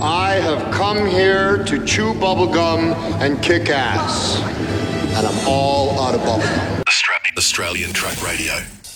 I have come here to chew bubblegum and kick ass. And I'm all out of bubblegum. Australian Track Radio.